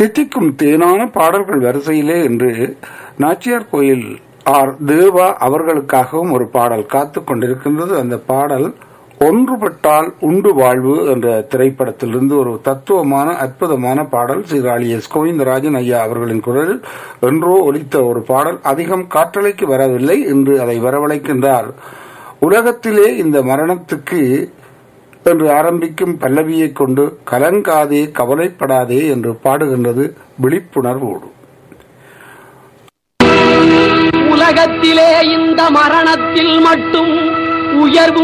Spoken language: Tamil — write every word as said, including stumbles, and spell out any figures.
தித்திக்கும் தேனான பாடல்கள் வரிசையிலே என்று நாச்சியார் கோயில் ஆர் தேவா அவர்களுக்காகவும் ஒரு பாடல் காத்து கொண்டிருக்கின்றது. அந்த பாடல் ஒன்றுபட்டால் உண்டு வாழ்வு என்ற திரைப்படத்திலிருந்து ஒரு தத்துவமான அற்புதமான பாடல். சீராளி எஸ் கோவிந்தராஜன் ஐயா அவர்களின் குரலில் என்றோ ஒலித்த ஒரு பாடல். அதிகம் காற்றலைக்கு வரவில்லை, இன்று அதை வரவழைக்கின்றார். உலகத்திலே இந்த மரணத்துக்கு என்று ஆரம்பிக்கும் பல்லவியை கொண்டு கலங்காதே கவலைப்படாதே என்று பாடுகின்றது விழிப்புணர்வோடு. உலகத்திலே இந்த மரணத்தில் மட்டும் உயர்வு